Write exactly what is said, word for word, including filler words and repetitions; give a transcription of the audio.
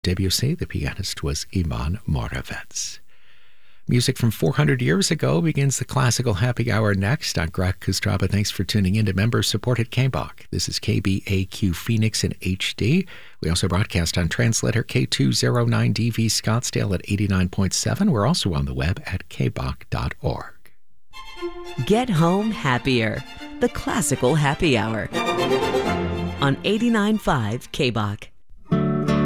Debussy. The pianist was Iman Moravec. Music from four hundred years ago begins the Classical Happy Hour next. I'm Greg Kostraba. Thanks for tuning in to member-supported K B O C. This is K B A Q Phoenix in H D. We also broadcast on translator K two oh nine D V Scottsdale at eighty-nine point seven. We're also on the web at k b o c dot org. Get home happier. The Classical Happy Hour on eighty-nine point five K B O C.